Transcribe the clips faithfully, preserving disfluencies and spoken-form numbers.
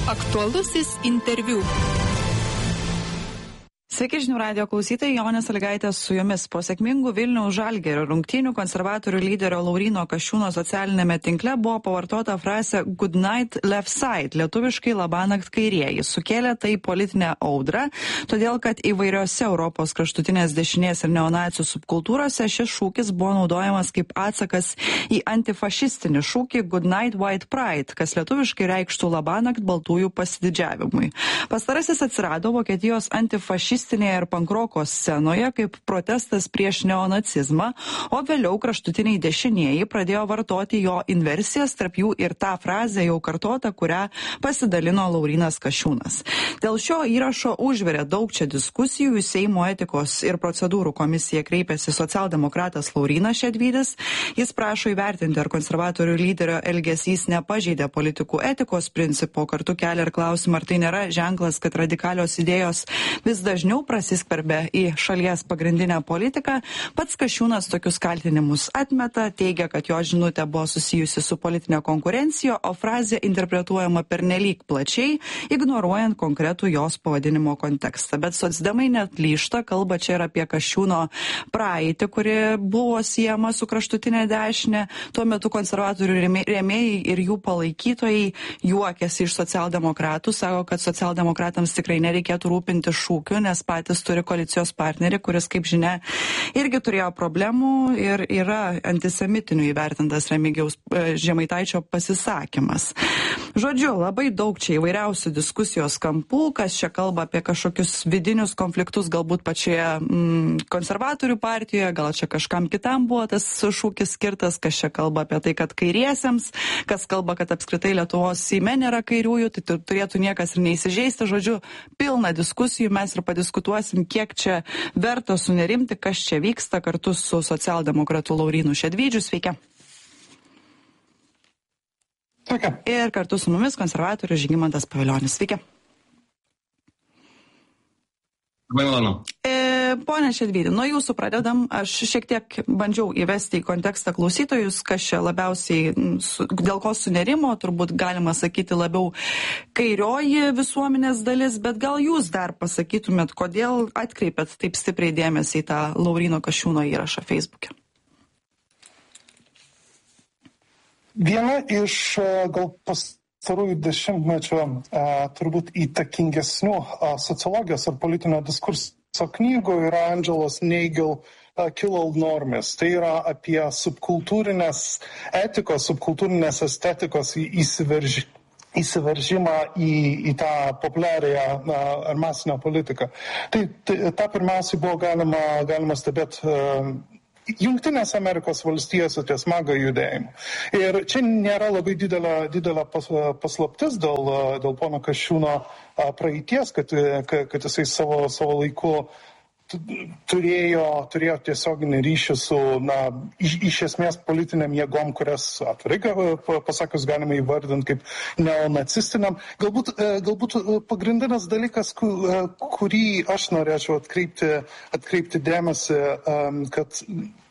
Aktualusis interviu. Sveiki žinių radijo klausytojai, Jonė Sąlygaitė su jumis. Po sėkmingų Vilniaus Žalgirio rungtynių konservatorių lyderio Lauryno Kasčiūno socialinėme tinkle buvo pavartota frazė "Good night left side", lietuviškai labanakt kairieji. Sukėlė tai politinę audrą, todėl kad įvairiose Europos kraštutinės dešinės ir neonacių subkultūrose šis šūkis buvo naudojamas kaip atsakas į antifašistinį šūkį "Good night white pride", kas lietuviškai reikštų labanakt baltųjų pasididžiavimui. Pastarasis atsirado Vokietijos antifašistinės ir pankroko scenoje kaip protestas prieš neonacizmą, o vėliau kraštutiniai dešinieji pradėjo vartoti jo inversijas, tarp jų ir tą frazę jau kartotą, kurią pasidalino Laurynas Kasčiūnas. Dėl šio įrašo užvirė daug čia diskusijų, į Seimo etikos ir procedūrų komisiją kreipėsi socialdemokratas Laurynas Šedvydis. Jis prašo įvertinti, ar konservatorių lyderio elgesys nepažeidė politikų etikos principo, kartu kelia ir klausimą, ar tai nėra ženklas, kad radikalios idėjos vis dažniau prasiskverbia į šalies pagrindinę politiką. Pats Kasčiūnas tokius kaltinimus atmeta, teigia, kad jo žinutė buvo susijusi su politinė konkurencija, o frazė interpretuojama pernelyg plačiai, ignoruojant konkretų jos pavadinimo kontekstą. Bet socdemai neatlyžta, kalba čia ir apie Kasčiūno praeitį, kuri buvo siejama su kraštutinė dešinė. Tuo metu konservatorių rėmėjai ir jų palaikytojai juokėsi iš socialdemokratų, sako, kad socialdemokratams tikrai nereikėtų rūpinti šūkiu, nes patys turi koalicijos partnerį, kuris, kaip žinia, irgi turėjo problemų ir yra antisemitinių įvertintas Remigijaus Žemaitaičio pasisakymas. Žodžiu, labai daug čia įvairiausių diskusijos kampų, kas čia kalba apie kažkokius vidinius konfliktus, galbūt pačioje mm, konservatorių partijoje, gal čia kažkam kitam buvo tas šūkis skirtas, kas čia kalba apie tai, kad kairiesiems, kas kalba, kad apskritai Lietuvos Seime nėra kairiųjų, tai turėtų niekas ir neįsižeisti. Žodžiu, pilna diskusijų, mes ir padiskutuosim, kiek čia verta sunerimti, kas čia vyksta, kartu su socialdemokratu Laurynu Šedvydžiu. Sveiki. Sveiki. Ir kartu su mumis konservatorius Žygimantas Pavilionis. Sveiki. Labai malonu. E, Pone Šedvydi, nuo jūsų pradedam. Aš šiek tiek bandžiau įvesti į kontekstą klausytojus, kas čia labiausiai, su, dėl ko sunerimo, turbūt galima sakyti labiau kairioji visuomenės dalis, bet gal jūs dar pasakytumėt, kodėl atkreipėt taip stipriai dėmesį į tą Lauryno Kasčiūno įrašą Facebook'e? Viena iš gal pastarųjų dešimtmečio turbūt įtakingesnių sociologijos ar politinio diskurso knygų yra Angelos Neigel Kill All Norms. Tai yra apie subkultūrinės etikos, subkultūrinės estetikos įsiverži, įsiveržimą į, į tą populiarią ar masinę politiką. Tai, tai tą pirmiausiai buvo galima, galima stebėti uh, Jungtinės Amerikos valstijose ties MAGA judėjimu. Ir čia nėra labai didelė, didelė pas, paslaptis dėl, dėl pono Kasčiūno praeities, kad, kad jisai savo, savo laiku turėjo, turėjo tiesioginį ryšį su, na, iš, iš esmės politiniam jėgom, kurias atvirai pasakius galima įvardinti kaip neonacistiniam. Galbūt, galbūt pagrindinis dalykas, kurį aš norėčiau atkreipti, atkreipti dėmesį, kad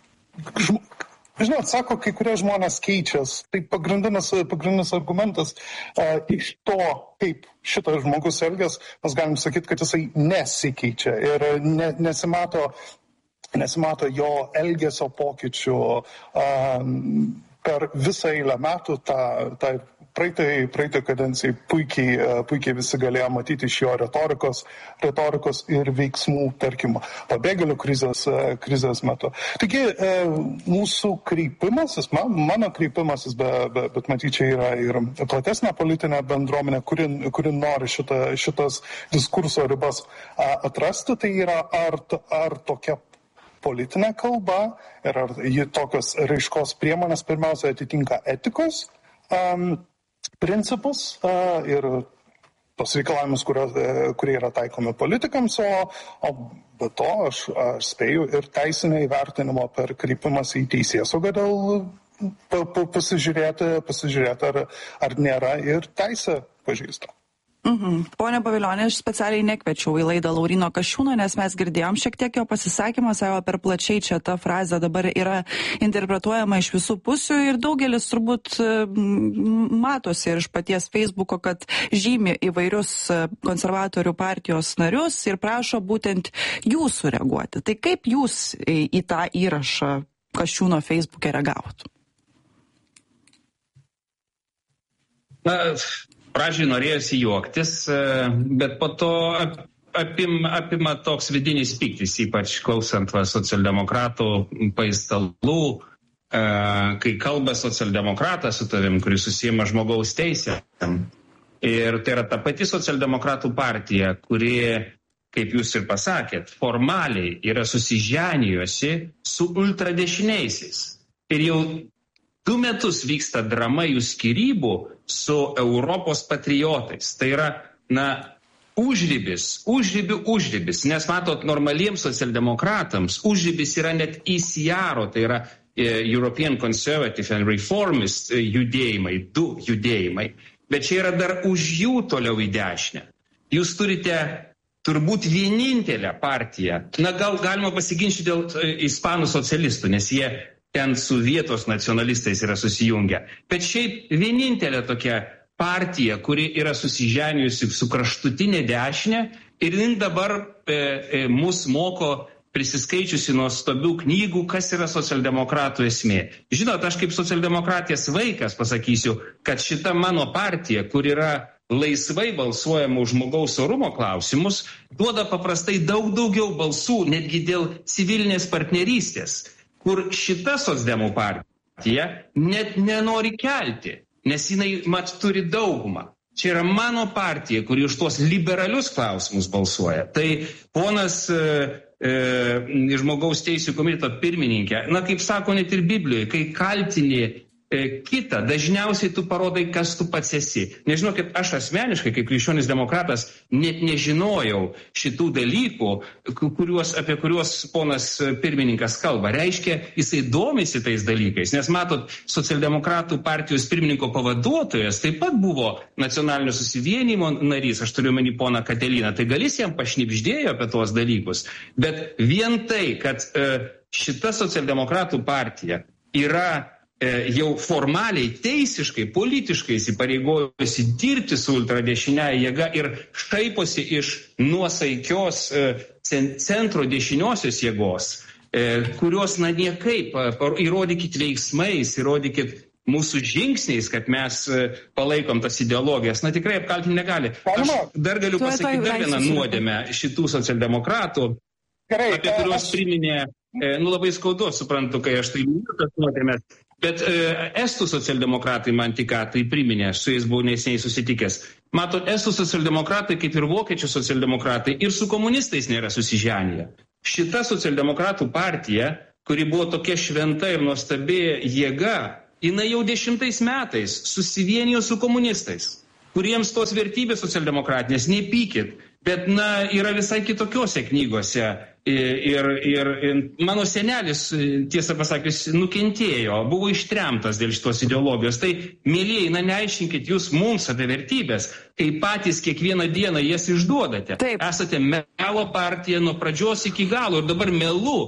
žinot, sako, kai kurie žmonės keičias. Tai pagrindinis, pagrindinis argumentas uh, iš to, kaip šitas žmogus elgias, mes galim sakyti, kad jisai nesikeičia ir ne, nesimato, nesimato jo elgesio pokyčių uh, per visą eilę metų. Ta, ta praeitai, praeitai kadencijai puikiai, puikiai visi galėjo matyti iš jo retorikos, retorikos ir veiksmų, tarkim, pabėgėlių krizės, krizės metu. Taigi, mūsų kreipimasis, man, mano kreipimasis, be, be, bet matyčiai yra ir platesnė politinė bendruomenė, kuri, kuri nori šitą, šitas diskurso ribas atrasti, tai yra ar, ar tokia politinė kalba ir ar ji tokios raiškos priemonės pirmiausia atitinka etikos um, principus uh, ir tos reikalavimus, kurios, kurie yra taikomi politikams, o, o be to aš, aš spėju ir teisinę įvertinimo per kreipimas į teisėsaugą dėl pa, pa, pasižiūrėti, pasižiūrėti ar, ar nėra ir teisė pažeista. Mhm. Pone Pavilioni, aš specialiai nekviečiau į laidą Lauryno Kasčiūno, nes mes girdėjom šiek tiek jo pasisakymą, savo per plačiai čia ta frazė dabar yra interpretuojama iš visų pusių ir daugelis turbūt matosi ir iš paties Facebooko, kad žymi įvairius konservatorių partijos narius ir prašo būtent jūsų reaguoti. Tai kaip jūs į, į tą įrašą Kasčiūno Facebook'e reagavot? Na, pradžiai norėjosi juoktis, bet po to apim, apima toks vidinis pyktis, ypač klausant va, socialdemokratų paistalų, kai kalba socialdemokratas su tavim, kuris susijima žmogaus teisėm. Ir tai yra ta pati socialdemokratų partija, kuri, kaip jūs ir pasakėt, formaliai yra susiženijusi su ultradešiniaisiais. Ir jau du metus vyksta drama jų skyrybų su Europos patriotais. Tai yra, na, užribis, užribių užribis. Nes, matot, normaliems socialdemokratams užribis yra net E C R, tai yra European Conservative and Reformist judėjimai, du judėjimai. Bet čia yra dar už jų toliau į dešinę. Jūs turite turbūt vienintelę partiją. Na, gal galima pasiginčyti dėl ispanų socialistų, nes jie ten su vietos nacionalistais yra susijungę. Bet šiaip vienintelė tokia partija, kuri yra susiženijusi su kraštutinė dešinė ir jin dabar e, e, mus moko prisiskaičiusi nuostabių knygų, kas yra socialdemokratų esmė. Žinot, aš kaip socialdemokratijos vaikas pasakysiu, kad šita mano partija, kur yra laisvai balsuojama už žmogaus orumo klausimus, duoda paprastai daug daugiau balsų, netgi dėl civilinės partnerystės, kur šita socdemų partija net nenori kelti, nes jinai mat turi daugumą. Čia yra mano partija, kuri už tuos liberalius klausimus balsuoja. Tai ponas e, e, žmogaus teisų komiteto pirmininkė, na kaip sako net ir Biblijoje, kai kaltini e, kitą, dažniausiai tu parodai, kas tu pats esi. Nežinokit, aš asmeniškai, kaip krikščionis demokratas, net nežinojau šitų dalykų, kuriuos, apie kuriuos ponas pirmininkas kalba. Reiškia, jisai domisi tais dalykais, nes matot, socialdemokratų partijos pirmininko pavaduotojas taip pat buvo nacionalinio susivienimo narys, aš turiu omeny poną Kateliną, tai gal jis jam pašnibždėjo apie tuos dalykus. Bet vien tai, kad e, šita socialdemokratų partija yra jau formaliai, teisiškai, politiškai įsipareigojusi dirbti su ultradešiniaja jėga ir šaiposi iš nuosaikios centro dešiniosios jėgos, kurios, na, niekaip, įrodykit veiksmais, įrodykit mūsų žingsniais, kad mes palaikom tas ideologijas. Na, tikrai apkaltinti negali. Aš dar galiu pasakyti dar vieną nuodėmę šitų socialdemokratų, apie kuriuos priminė, nu, labai skaudu, suprantu, kai aš tai liūdžiu, tas nuodėmės. Bet e, estų socialdemokratai man tik ką tai priminė, su jais buvau neseniai susitikęs. Matot, estų socialdemokratai, kaip ir vokiečių socialdemokratai, ir su komunistais nėra susiženiję. Šita socialdemokratų partija, kuri buvo tokia šventa ir nuostabi jėga, jinai jau dešimtais metais susivienijo su komunistais, kuriems tos vertybės socialdemokratinės, nepykit, bet, na, yra visai kitokiose knygose. Ir, ir, ir mano senelis, tiesą pasakius, nukentėjo, buvo ištremtas dėl šitos ideologijos. Tai, mėlyjei, na, neaiškinkit jūs mums apie vertybės, kai patys kiekvieną dieną jas išduodate. Taip. Esate melo partija nuo pradžios iki galo ir dabar melu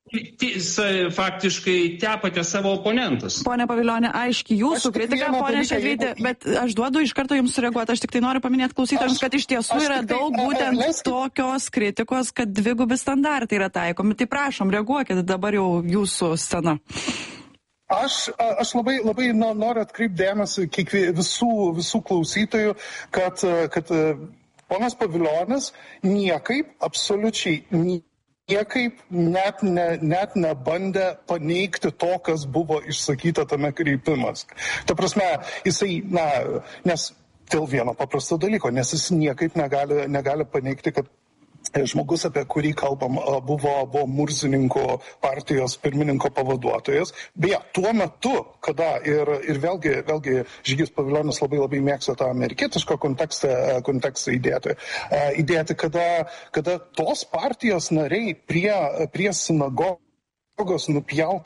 faktiškai tepate savo oponentus. Pone Pavilioni, aiškiai jūsų kritika, pone Šedvytė, bet aš duodu iš karto jums sureaguoti. Aš tik tai noriu paminėti klausytojams, kad iš tiesų yra daug būtent tokios kritikos, kad dvigubi standartai yra taikomi. Tai prašom, reaguokit, dabar jau jūsų scena. Aš, aš labai, labai noriu atkreipti dėmesį visų, visų klausytojų, kad, kad ponas Pavilionis niekaip, absoliučiai niekaip, niekaip net, ne, net nebandė paneigti to, kas buvo išsakyta tame kreipimas. Ta prasme, jisai, na, nes dėl vieno paprasto dalyko, nes jis niekaip negali, negali paneigti, kad žmogus, apie kurį kalbam, buvo, buvo Murzininkų partijos pirmininko pavaduotojas. Beje, tuo metu, kada ir, ir vėlgi, vėlgi Žygis Pavilionis labai labai mėgsta tą amerikietišką kontekstą, kontekstą įdėti, įdėti kada, kada tos partijos nariai prie, prie sinagogos nupjauta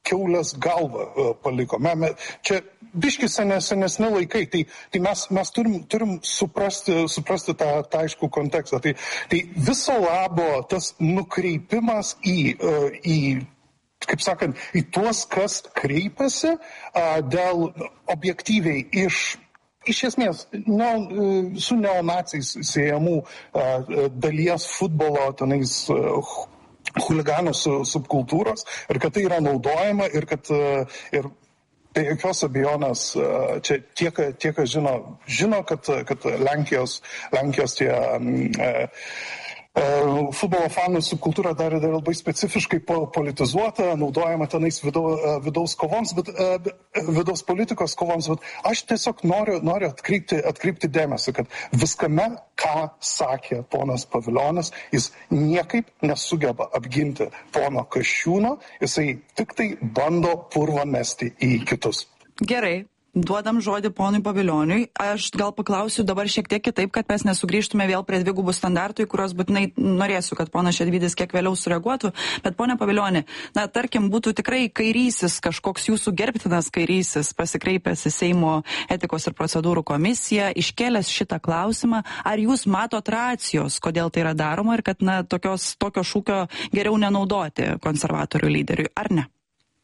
kiaulės galvą uh, paliko. Me, me, čia biški senes, senesni laikai, tai, tai mes, mes turim, turim suprasti, suprasti tą, tą aiškų kontekstą. Tai, tai viso labo tas nukreipimas į, uh, į kaip sakant, į tuos, kas kreipiasi uh, dėl objektyviai iš, iš esmės ne, su neonaciais siejamų uh, dalies futbolo tenais uh, chuliganų su, subkultūros ir kad tai yra naudojama ir kad uh, ir be jokios abejonės čia tie, tie kas žino, žino, kad, kad Lenkijos, Lenkijos tie uh, Uh, futbolo fanų subkultūra dar yra labai specifiškai politizuota, naudojama tenais vidau, uh, vidaus kovoms, bet uh, vidaus politikos kovoms, bet aš tiesiog noriu, noriu atkreipti, atkreipti dėmesį, kad viskame, ką sakė ponas Pavilionis, jis niekaip nesugeba apginti pono Kasčiūno, jisai tik tai bando purvą mesti į kitus. Gerai. Duodam žodį ponui Pavilioniui. Aš gal paklausiu dabar šiek tiek kitaip, kad mes nesugrįžtume vėl prie dvigubų standartų, į kuriuos būtinai norėsiu, kad ponas Šedvydis kiek vėliau sureaguotų. Bet pone Pavilioni, na tarkim, būtų tikrai kairysis, kažkoks jūsų gerbtinas kairysis, pasikreipęs į Seimo etikos ir procedūrų komisiją, iškėlęs šitą klausimą, ar jūs matot racijos, kodėl tai yra daroma ir kad na tokios, tokio šūkio geriau nenaudoti konservatorių lyderiui, ar ne?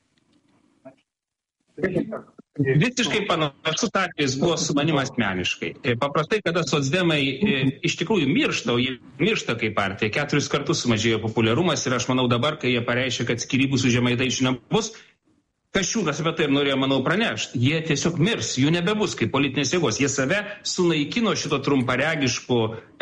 Visiškai panašus atvejis buvo su manim asmeniškai. Paprastai, kada socdemai iš tikrųjų miršta, o jie miršta kaip partija, keturis kartus sumažėjo populiarumas ir aš manau dabar, kai jie pareiškia, kad skyrybų su Žemaitaičiu nebus, Kasčiūnas apie tai ir norėjo, manau, pranešti. Jie tiesiog mirs, jų nebebus kaip politinės jėgos. Jie save sunaikino šito trumparegišku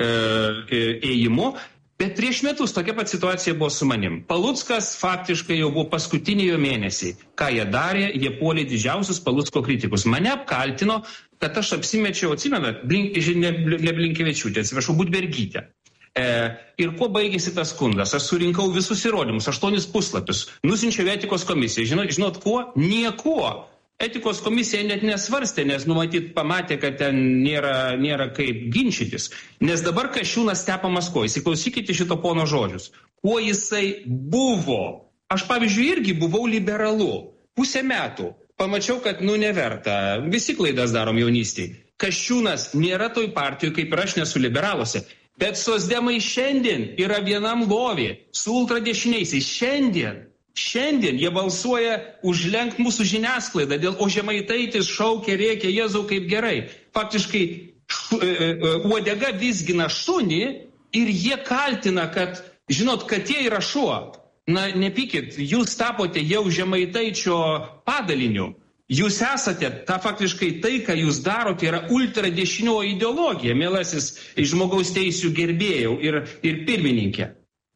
e, ėjimu. Bet prieš metus tokia pat situacija buvo su manim. Paluckas faktiškai jau buvo paskutiniai jo mėnesiai. Ką jie darė, jie puolė didžiausius Palucko kritikus. Mane apkaltino, kad aš apsimečiau, atsimenat, blink, ne, ne Blinkevičiūtė, atsiprašau, Budbergytė. E, ir kuo baigėsi tas skundas? Aš surinkau visus įrodymus, aštuonis puslapius, nusinčiau etikos komisiją. Žinot, žinot kuo? Niekuo. Etikos komisija net nesvarstė, nes numatyt pamatė, kad ten nėra, nėra kaip ginčytis. Nes dabar Kasčiūnas tepa Maskvoje. Įsiklausykite šito pono žodžius. Kuo jisai buvo? Aš, pavyzdžiui, irgi buvau liberalu. Pusę metų. Pamačiau, kad nu neverta. Visi klaidas darom jaunystėj. Kasčiūnas nėra toj partijoj, kaip ir aš nesu liberaluose. Bet socdemai šiandien yra vienam lovė su ultradešiniaisiais. Šiandien. Šiandien jie balsuoja užlenkt mūsų žiniasklaidą, dėl o Žemaitaitis šaukia, rėkia, Jėzau, kaip gerai. Faktiškai šu, e, e, uodega vizgina šunį ir jie kaltina, kad, žinot, katė yra šuo. Na, nepykit, jūs tapote jau Žemaitaičio padaliniu. Jūs esate, ta faktiškai tai, ką jūs darote, yra ultradešinioji ideologija, mielasis žmogaus teisių gerbėjų ir, ir pirmininkė.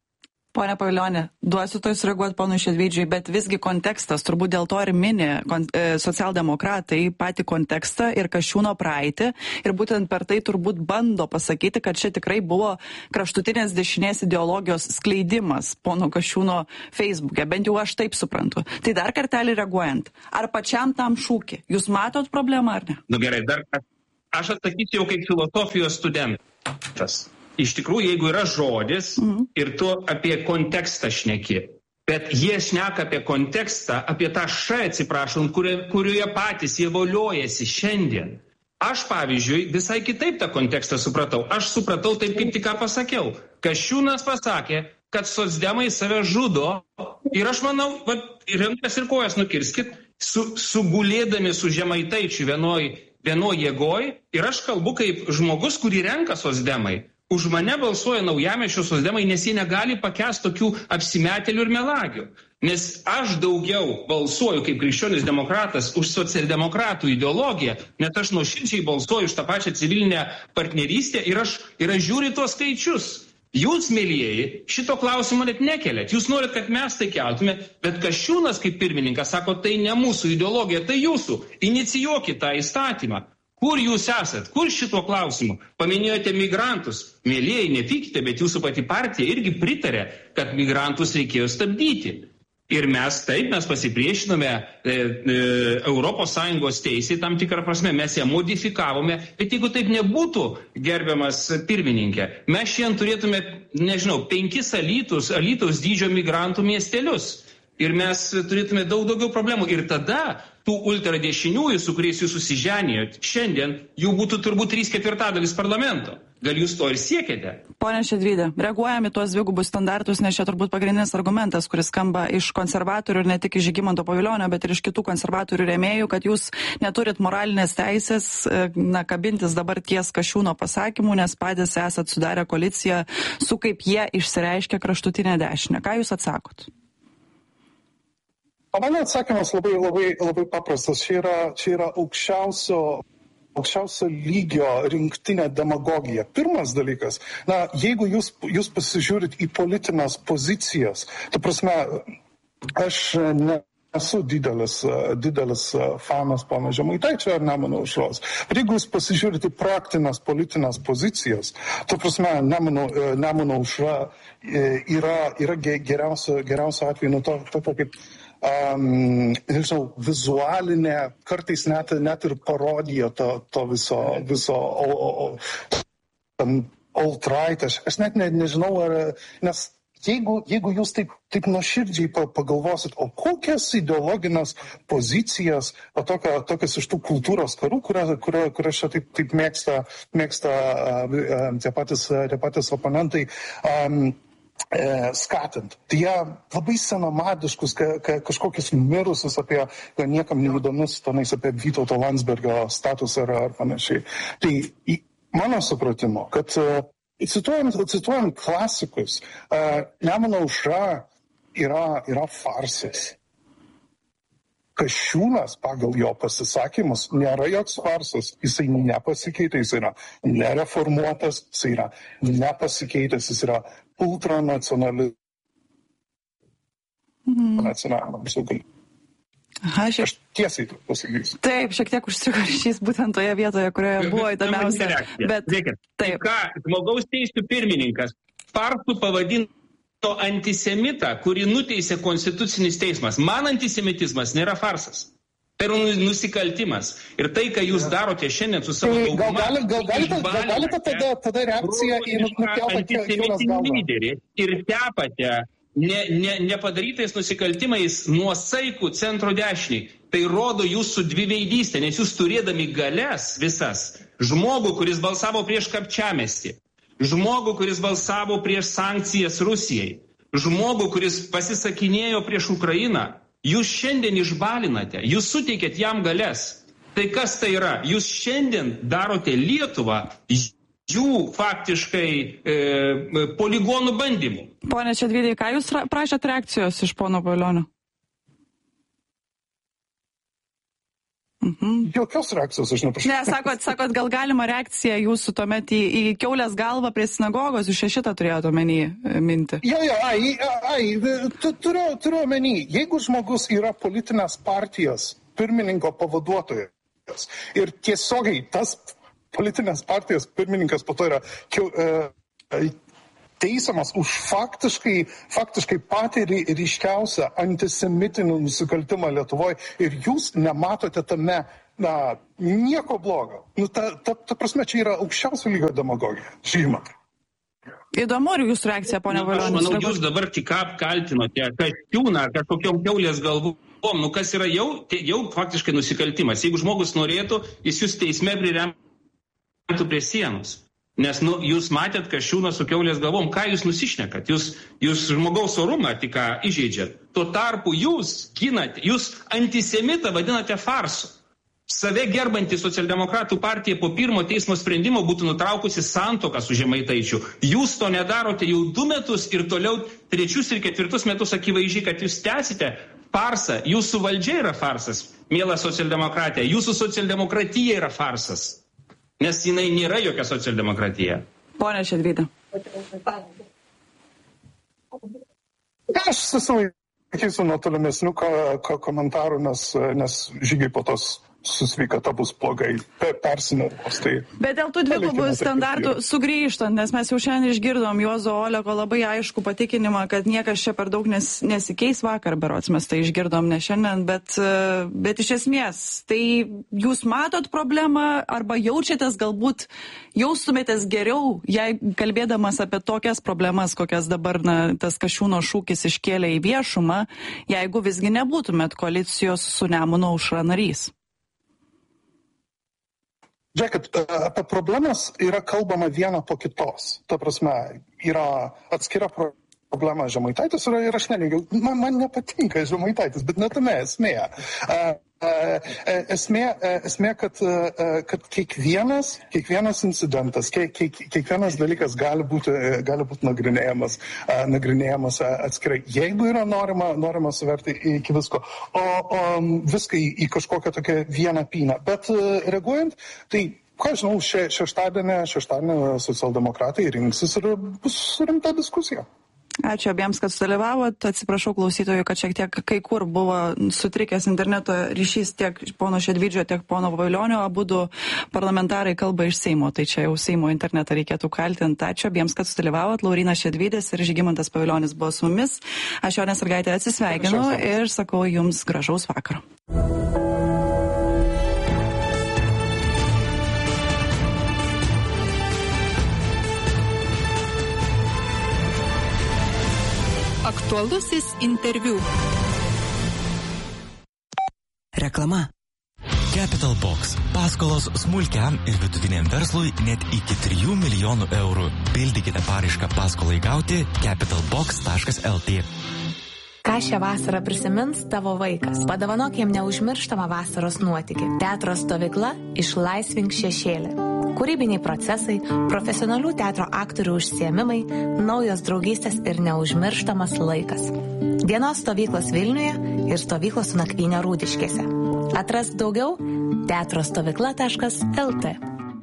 Pone Pavilioni, duosiu to sureaguoti ponui Šedvydžiui, bet visgi kontekstas, turbūt dėl to ir mini kon, e, socialdemokratai patį kontekstą ir Kasčiūno praeitį ir būtent per tai turbūt bando pasakyti, kad čia tikrai buvo kraštutinės dešinės ideologijos skleidimas pono Kasčiūno Facebook'e, bent jau aš taip suprantu. Tai dar kartelį reaguojant, ar pačiam tam šūkį, jūs matot problemą ar ne? Nu gerai, dar aš atsakysiu jau kaip filosofijos studentas. Iš tikrųjų, jeigu yra žodis mhm. ir tu apie kontekstą šneki, bet jie šneka apie kontekstą, apie tą š, atsiprašom, kurioje patys jie voliojasi šiandien. Aš, pavyzdžiui, visai kitaip tą kontekstą supratau. Aš supratau taip, kaip tik ką pasakiau. Kasčiūnas pasakė, kad socdemai save žudo ir aš manau, va, ir rankas ir kojas nukirskit, su, sugulėdami su Žemaitaičiu vienoj, vienoj jėgoj ir aš kalbu kaip žmogus, kurį renka socdemai. Už mane balsuoja Naujamiesčio socdemai, nes jie negali pakęsti tokių apsimetėlių ir melagių. Nes aš daugiau balsuoju kaip krikščionis demokratas už socialdemokratų ideologiją, net aš nuoširdžiai balsuoju už tą pačią civilinę partnerystę ir aš, ir aš žiūriu tuos skaičius. Jūs, mėlyjeji, šito klausimo net nekeliat. Jūs norit, kad mes tai keltume, bet Kasčiūnas kaip pirmininkas sako, tai ne mūsų ideologija, tai jūsų. Inicijuokit tą įstatymą. Kur jūs esat? Kur šituo klausimu? Paminėjote migrantus. Mėlyjeji, nepykite, bet jūsų pati partija irgi pritarė, kad migrantus reikėjo stabdyti. Ir mes taip, mes pasipriešinome e, e, Europos Sąjungos teisė tam tikrą prasme, mes ją modifikavome, bet jeigu taip nebūtų, gerbiamas pirmininkė, mes šiandien turėtume, nežinau, penkis Alytus, Alytaus dydžio migrantų miestelius. ir mes turėtume daug daugiau problemų. Ir tada tų ultradešiniųjų, su kuriais jūs susiženijot, šiandien jų būtų turbūt trys ketvirtadalis parlamento. Gal jūs to ir siekėte? Pone Šedvydi, reaguojame į tuos dvigubus standartus, nes čia turbūt pagrindinis argumentas, kuris skamba iš konservatorių ir ne tik iš Žygimanto Pavilionio, bet ir iš kitų konservatorių rėmėjų, kad jūs neturit moralinės teisės na, kabintis dabar ties Kasčiūno pasakymų, nes patys esat sudarę koaliciją su, kaip jie išsireiškia, kraštutinė dešinė. Ką jūs atsakot? O mano atsakymas labai, labai, labai paprastas. Čia yra, čia yra aukščiausio aukščiausio lygio rinktinė demagogija. Pirmas dalykas, na, jeigu jūs, jūs pasižiūrit į politinės pozicijas, tai prasme, aš nesu didelis, didelis fanas pono Žemaitaičio ar Nemuno aušros. Bet jeigu jūs pasižiūrit į praktinės politinės pozicijas, tai prasme, Nemuno, Nemuno aušra yra, yra geriausio, geriausio atveju nuo to, to kaip Um, nežinau, vizualinė, kartais net, net ir parodija to, to viso, viso o, o, o, alt-right, aš, aš net ne, nežinau, ar, nes jeigu, jeigu jūs taip, taip nuoširdžiai pagalvosit, o kokias ideologinės pozicijas, o tokio, tokias iš tų kultūros karų, kurias kuria, kuria čia taip, taip mėgsta, mėgsta uh, tie patys, tie patys oponentai, um, skatint. Tai jie labai senamadiškus, ka, ka, kažkokius mirusius apie niekam neįdomius tenais apie Vytauto Landsbergio statusą ar, ar panašiai. Tai į mano supratimo, kad cituojant, cituojant klasikus, uh, Nemuno aušra yra, yra farsas. Kasčiūnas pagal jo pasisakymus nėra joks farsas, jisai nepasikeitė, jis yra nereformuotas, jis yra nepasikeitęs, jis yra ultranacionalistas. Mm. Nacionalinė. Aha, šiek... Aš tiesiai tu pasakysiu. Taip, šiek tiek užstrigo ryšys būtent toje vietoje, kurioje buvo įdomiausia. Bet taip. Ką, žmogaus teisų pirmininkas farsu pavadino antisemitą, kurį nuteisė Konstitucinis teismas. Man antisemitizmas nėra farsas. Tai yra nusikaltimas. Ir tai, ką jūs darote šiandien su savo tai, dauguma... Gal, gal, galite, gal galite tada, tada reakciją į nukeltą Kiaulios galvą. Ir tepate ne, ne, nepadarytais nusikaltimais nuosaikų centro dešiniai. Tai rodo jūsų dviveidystę, nes jūs turėdami galias visas, žmogų, kuris balsavo prieš Kapčiamiestį, žmogų, kuris balsavo prieš sankcijas Rusijai, žmogų, kuris pasisakinėjo prieš Ukrainą, jūs šiandien išbalinate, jūs suteikėt jam galias. Tai kas tai yra? Jūs šiandien darote Lietuvą jų faktiškai e, poligonų bandymų. Pone Šedvydai, ką jūs prašėt reakcijos iš pono Pavilionių? Mhm. Jokios reakcijos aš neprašau. Ne, sakot, sakot, gal galima reakcija jūsų tuomet į, į Kiaulės galvą prie sinagogos, jūs šitą turėjote omeny mintį. Jo, jo, ai, ai, turiu, turiu omeny, jeigu žmogus yra politinės partijos pirmininko pavaduotojas ir tiesiogiai tas politinės partijos pirmininkas po to yra kiau, e, teisiamas už faktiškai, faktiškai patį ryškiausią antisemitinį nusikaltimą Lietuvoje ir jūs nematote tame na, nieko blogo. Nu, ta, ta, ta prasme, čia yra aukščiausio lygio demagogija. Žymat. Įdomu, ar jūsų reakcija, ponia Valionis? Aš manau, jūs dabar tik apkaltinote Kasčiūną kažkokiom Kiaulės galvom. Nu, kas yra jau, jau faktiškai nusikaltimas. Jeigu žmogus norėtų, jis jūs teisme priremtų prie sienos. Nes nu, jūs matėt Kasčiūną su Kiaulės galvom, ką jūs nusišnekat, jūs, jūs žmogaus orumą tik ką įžeidžiat. Tuo tarpu jūs ginate, jūs antisemitą vadinate farsu. Save gerbantį socialdemokratų partija po pirmo teismo sprendimo būtų nutraukusi santuoką su Žemaitaičiu. Jūs to nedarote jau du metus ir toliau trečius ir ketvirtus metus akivaizdžiai, kad jūs tęsite farsą. Jūsų valdžia yra farsas, miela socialdemokratija. Jūsų socialdemokratija yra farsas. Nes jinai nėra jokia socialdemokratija. Pone Šedvyda. Aš susilaikysiu nuo tolimesnių ko, ko, komentarų, nes, nes žygiai po tos su sveikata bus blogai, persinervos. Tai bet dėl tų dvigubų standartų sugrįžtant, nes mes jau šiandien išgirdom Juozo Oleko labai aišku patikinimą, kad niekas čia per daug nes, nesikeis. Vakar berods mes tai išgirdom, ne šiandien, bet, bet iš esmės, tai jūs matot problemą arba jaučiatės, galbūt jaustumėtės geriau, jei kalbėdamas apie tokias problemas, kokias dabar na, tas Kasčiūno šūkis iškėlė į viešumą, jeigu visgi nebūtumėt koalicijos su Nemuno aušra narys. Žiūrėkit, apie problemas yra kalbama viena po kitos. Ta prasme, yra atskira problema Žemaitaitis yra ir aš neneigiau. Man, man nepatinka Žemaitaitis, bet ne tame esmė. Esmė, esmė kad, kad kiekvienas, kiekvienas incidentas, kiek, kiek, kiekvienas dalykas gali būti, gali būti nagrinėjamas, nagrinėjamas atskirai. Jeigu yra norima, norima suverti iki visko, o, o viską į, į kažkokią tokią vieną pynę. Bet reaguojant, tai ką žinau, še, šeštadienį, šeštadienį socialdemokratai rinksis ir bus rimta diskusija. Ačiū abiems, kad sudalyvavot. Atsiprašau klausytojų, kad šiek tiek kai kur buvo sutrikęs interneto ryšys tiek pono Šedvydžio, tiek pono Vailionio. Abudu parlamentarai kalba iš Seimo, tai čia jau Seimo internetą reikėtų kaltinti. Ačiū abiems, kad sudalyvavot. Laurynas Šedvydis ir Žygimantas Pavilionis buvo su mumis. Aš Jonė Sąlygaitė atsisveikinu ir sakau jums gražaus vakaro. Aktualusis interviu. Reklama. Capital Box. Paskolos smulkiam ir vidutiniam verslui net iki trijų milijonų eurų. Pildykite paraišką paskolai gauti capital box taškas el tė. Ką šią vasarą prisimins tavo vaikas? Padovanok jam neužmirštamą vasaros nuotykį. Teatro stovykla Išlaisvink šešėlį. Kūrybiniai procesai, profesionalių teatro aktorių užsiėmimai, naujos draugystės ir neužmirštamas laikas. Dienos stovyklos Vilniuje ir stovyklos su nakvynė Rūdiškėse. Atrask daugiau teatro stovykla taškas el tė.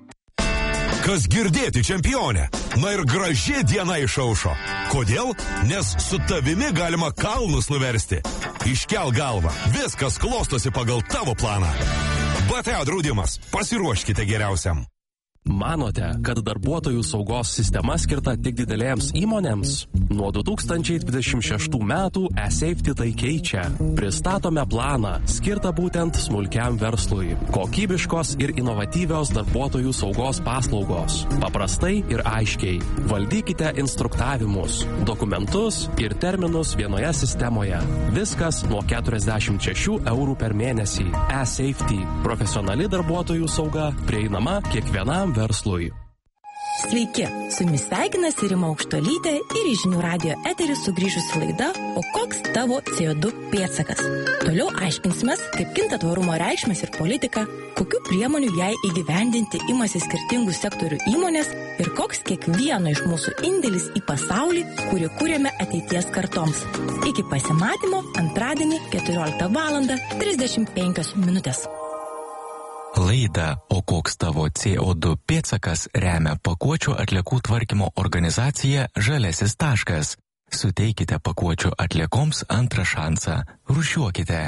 Kas girdėti, čempionė? Na ir graži diena išaušo. Kodėl? Nes su tavimi galima kalnus nuversti. Iškel galvą. Viskas klostosi pagal tavo planą. B T A draudimas. Pasiruoškite geriausiam. Manote, kad darbuotojų saugos sistema skirta tik didelėms įmonėms? Nuo du tūkstančiai dvidešimt šeštų metų eSafety tai keičia. Pristatome planą, skirtą būtent smulkiam verslui. Kokybiškos ir inovatyvios darbuotojų saugos paslaugos. Paprastai ir aiškiai. Valdykite instruktavimus, dokumentus ir terminus vienoje sistemoje. Viskas nuo keturiasdešimt šešių eurų per mėnesį. eSafety. Profesionali darbuotojų sauga prieinama kiekvienam verslui. Sveiki, su jumis sveikinasi Rima Aukštuolytė ir į Žinių radijo eterį sugrįžusi laida O koks tavo C O du pėdsakas? Toliau aiškinsimės, kaip kinta tvarumo reikšmės ir politika, kokių priemonių jai įgyvendinti imasi skirtingų sektorių įmonės ir koks kiekvieno iš mūsų indėlis į pasaulį, kurį kūrėme ateities kartoms. Iki pasimatymo antradienį keturioliktą valandą trisdešimt penkios minutės. Laidą O koks tavo C O du pėdsakas remia pakuočių atliekų tvarkymo organizacija Žaliasis taškas. Suteikite pakuočių atliekoms antrą šansą. Rūšiuokite.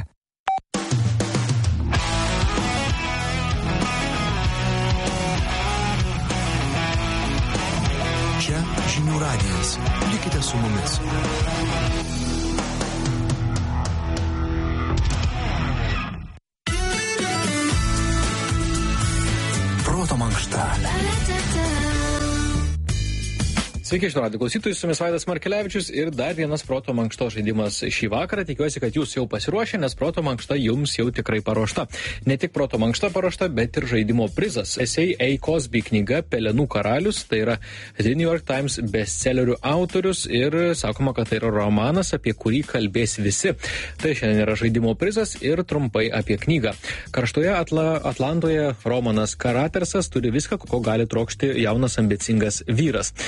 Čia Žinių radijas. Likite su mumis. Proto mankšta. Sveiki, žinių radijo klausytojai, su jumis Vaidas Markelevičius ir dar vienas Proto mankštos žaidimas šį vakarą. Tikiuosi, kad jūs jau pasiruošę, nes Proto mankšta jums jau tikrai paruošta. Ne tik Proto mankšta paruošta, bet ir žaidimo prizas. Esei A. Cosby knyga Pelenų karalius, tai yra The New York Times bestsellerių autorius ir sakoma, kad tai yra romanas, apie kurį kalbės visi. Tai šiandien yra žaidimo prizas ir trumpai apie knygą. Karštoje Atla, Atlantoje Romanas Karatersas turi viską, ko gali trokšti jaunas ambicingas vyras. Senutė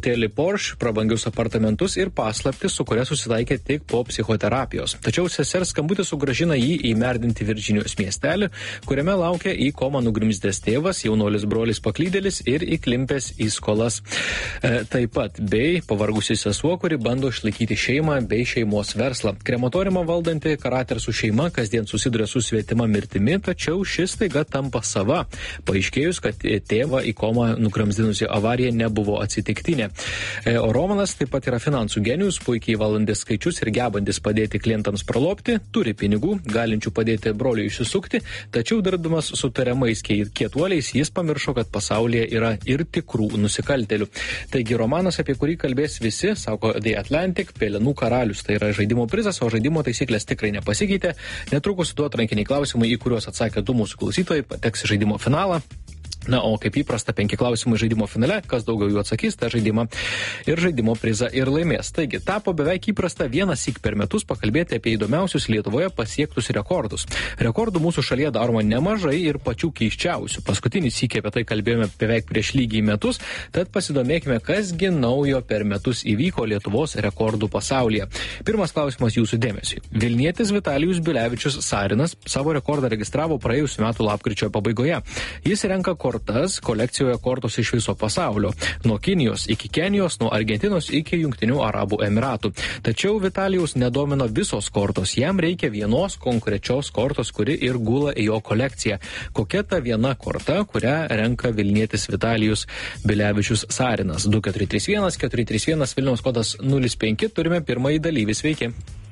butėlį Porsche, prabangius apartamentus ir paslaptį, su kuria susitaikė tik po psichoterapijos. Tačiau sesers skambutis sugrąžina jį į merdinti Virdžinijos miestelį, kuriame laukia į komą nugrimzdęs tėvas, jaunuolis brolis paklydėlis ir įklimpęs į skolas. E, taip pat bei pavargusi sesuo, kuri bando išlaikyti šeimą bei šeimos verslą. Krematoriumą valdanti Karatersų šeima kasdien susiduria su svetima mirtimi, tačiau šis staiga tampa sava, paaiškėjus, kad tėvą į komą nugramzdinusi avarija nebuvo atsitiktinė. O Romanas taip pat yra finansų genijus, puikiai valandės skaičius ir gebantis padėti klientams pralopti, turi pinigų, galinčių padėti broliui išsisukti, tačiau dirbdamas su tariamais kietuoliais jis pamiršo, kad pasaulyje yra ir tikrų nusikaltėlių. Taigi romanas, apie kurį kalbės visi, sako The Atlantic, Pelenų karalius. Tai yra žaidimo prizas, o žaidimo taisyklės tikrai nepasikeitė. Netrukus du atrankiniai klausimai, į kuriuos atsakė du mūsų klausytojai, pateks į žaidimo finalą. Na, o kaip įprasta, penki klausimai žaidimo finale, kas daugiau jų atsakys, tą žaidimą ir žaidimo prizą ir laimės. Taigi, tapo beveik įprasta vienas syk per metus pakalbėti apie įdomiausius Lietuvoje pasiektus rekordus. Rekordų mūsų šalyje daroma nemažai ir pačių keiščiausių. Paskutinį sykį apie tai kalbėjome beveik prieš lygiai metus, tad pasidomėkime, kasgi naujo per metus įvyko Lietuvos rekordų pasaulyje. Pirmas klausimas jūsų dėmesiui. Vilnietis Vitalijus Bilevičius Sarinas savo rekordą registravo praėjusiu metu lapkričio pabaigoje. Jis renka kortas kolekcijoje kortos iš viso pasaulio. Nuo Kinijos iki Kenijos, nuo Argentinos iki Jungtinių Arabų Emiratų. Tačiau Vitalijaus nedomino visos kortos. Jam reikia vienos konkrečios kortos, kuri ir gula į jo kolekciją. Kokia ta viena korta, kurią renka Vilnietis Vitalijus Bilevičius Sarinas? du keturi trys vienas keturi trys vienas Vilniaus kodas nulis penki. Turime pirmąjį dalyvį. Sveiki.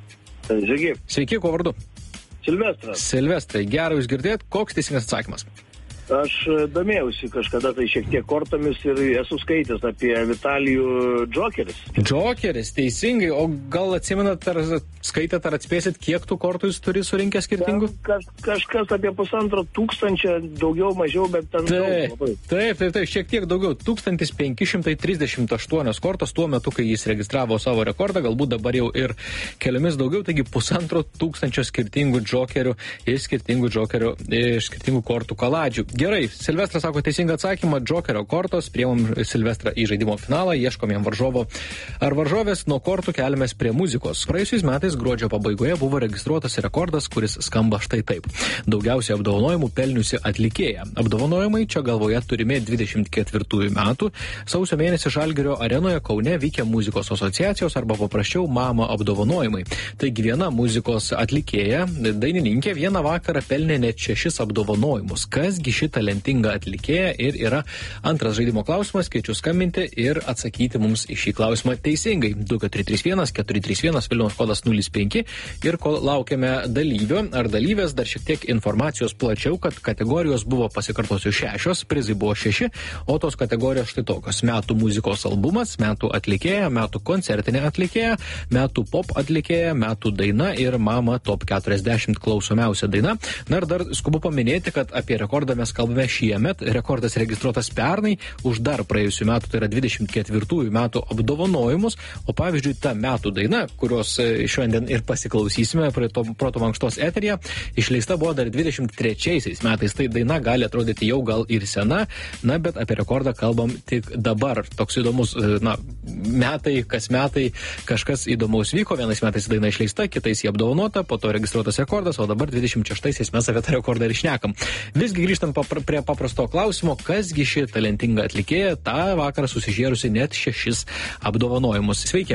Sveiki. Sveiki, kuo vardu? Silvestras. Silvestrai, gerai jūs girdėt. Koks teisingas atsakymas? Aš domėjausi kažkada tai šiek tiek kortomis ir esu skaitęs apie Vitalijų Džokeris. Džokeris, teisingai. O gal atsimenat, ar skaitėt, ar atspėsit, kiek tų kortų jis turi surinkę skirtingų? Kaž, kažkas apie pusantro tūkstančio, daugiau, mažiau, bet ten taip, daug. Taip, taip, taip, šiek tiek daugiau. tūkstantis penki šimtai trisdešimt aštuonios kortos tuo metu, kai jis registravo savo rekordą, galbūt dabar jau ir keliomis daugiau, taigi pusantro tūkstančio skirtingų džokerių ir skirtingų džokerių iš skirtingų kortų kaladžių. Gerai, Silvestras sako teisingą atsakymą, džokerio kortos, priemam Silvestrą į žaidimo finalą, ieškom jam varžovo ar varžovės, nuo kortų keliamės prie muzikos. Praėjusiais metais gruodžio pabaigoje buvo registruotas rekordas, kuris skamba štai taip. Daugiausiai apdovanojimų pelniusi atlikėja. Apdovanojimai čia galvoje turime dvidešimt ketvirtųjų metų. Sausio mėnesį Žalgirio arenoje Kaune vykę muzikos asociacijos arba paprasčiau Mama apdovanojimai. Taigi viena muzikos atlikėja, dainininkė, vieną vakarą pelnė net šešis apdovanojimus. Kasgi ši talentinga atlikėja ir yra antras žaidimo klausimas, kviečiu skambinti ir atsakyti mums į šį klausimą teisingai. du keturi trys vienas keturi trys vienas Vilniaus kodas nulis penki ir kol laukiame dalyvio ar dalyvės, dar šiek tiek informacijos plačiau, kad kategorijos buvo pasikartosiu šešios, prizai buvo šeši, o tos kategorijos štai tokios: metų muzikos albumas, metų atlikėja, metų koncertinė atlikėja, metų pop atlikėja, metų daina ir Mama top keturiasdešimt klausomiausia daina. Na ir dar skubu paminėti, kad apie rekordą mes kalbame šiemet, rekordas registruotas pernai už dar praėjusių metų, tai yra dvidešimt ketvirtųjų metų apdovanojimus, o pavyzdžiui ta metų daina, kurios šiandien ir pasiklausysime prie to proto mankštos eteryje, išleista buvo dar dvidešimt trečiaisiais metais. Tai daina gali atrodyti jau gal ir sena, na, bet apie rekordą kalbam tik dabar. Toks įdomus, na, metai, kas metai kažkas įdomaus vyko, vienais metais daina išleista, kitais jį apdovanota, po to registruotas rekordas, o dabar dvidešimt šeštaisiais mes apie tą rekordą ir šnekam. Visgi grįžtam prie paprasto klausimo, kasgi ši talentinga atlikėja tą vakarą susižėrusi net šešis apdovanojimus. Sveiki.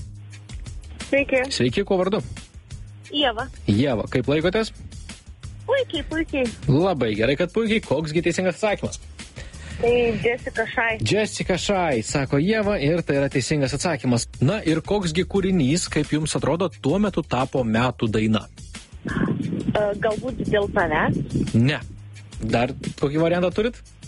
Sveiki. Sveiki, kuo vardu? Ieva. Ieva, kaip laikotės? Puikiai, puikiai. Labai gerai, kad puikiai. Koksgi teisingas atsakymas? Tai Jessica Shai. Jessica Shai, sako Ieva, ir tai yra teisingas atsakymas. Na ir koksgi kūrinys, kaip jums atrodo, tuo metu tapo metų daina? Uh, galbūt dėl tavęs? Ne. Dar kokį variantą turit?